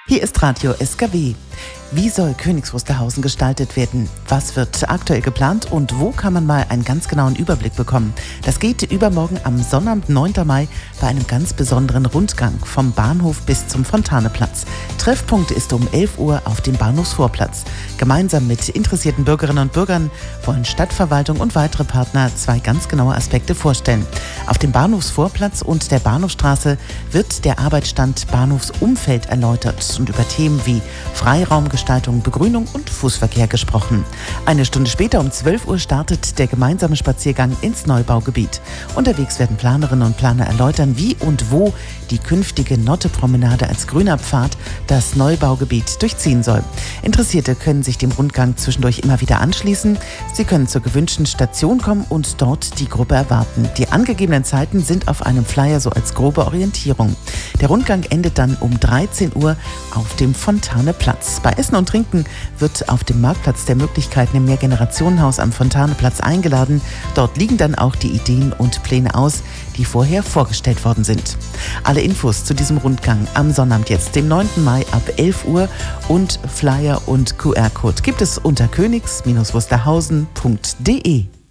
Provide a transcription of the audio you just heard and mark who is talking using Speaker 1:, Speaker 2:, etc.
Speaker 1: Hier ist Radio SKW. Wie soll Königs Wusterhausen gestaltet werden? Was wird aktuell geplant und wo kann man mal einen ganz genauen Überblick bekommen? Das geht übermorgen am Sonnabend, 9. Mai, bei einem ganz besonderen Rundgang vom Bahnhof bis zum Fontaneplatz. Treffpunkt ist um 11 Uhr auf dem Bahnhofsvorplatz. Gemeinsam mit interessierten Bürgerinnen und Bürgern wollen Stadtverwaltung und weitere Partner zwei ganz genaue Aspekte vorstellen. Auf dem Bahnhofsvorplatz und der Bahnhofstraße wird der Arbeitsstand Bahnhofsumfeld erläutert und über Themen wie Freiraumgestaltung, Begrünung und Fußverkehr gesprochen. Eine Stunde später um 12 Uhr startet der gemeinsame Spaziergang ins Neubaugebiet. Unterwegs werden Planerinnen und Planer erläutern, wie und wo die künftige Nottepromenade als grüner Pfad das Neubaugebiet durchziehen soll. Interessierte können sich dem Rundgang zwischendurch immer wieder anschließen. Sie können zur gewünschten Station kommen und dort die Gruppe erwarten. Die angegebenen Zeiten sind auf einem Flyer so als grobe Orientierung. Der Rundgang endet dann um 13 Uhr auf dem Fontaneplatz. Bei Essen und Trinken wird auf dem Marktplatz der Möglichkeiten im Mehrgenerationenhaus am Fontaneplatz eingeladen. Dort liegen dann auch die Ideen und Pläne aus, die vorher vorgestellt worden sind. Alle Infos zu diesem Rundgang am Sonnabend jetzt, dem 9. Mai ab 11 Uhr und Flyer und QR-Code gibt es unter königs-wusterhausen.de.